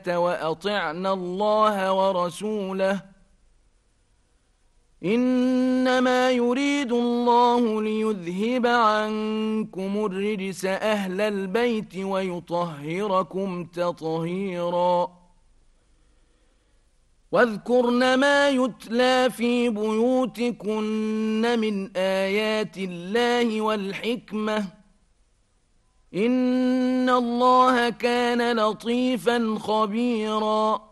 وأطعنا الله ورسوله إنما يريد الله ليذهب عنكم الرجس أهل البيت ويطهركم تطهيرا واذكرن ما يتلى في بيوتكن من آيات الله والحكمة إن الله كان لطيفا خبيرا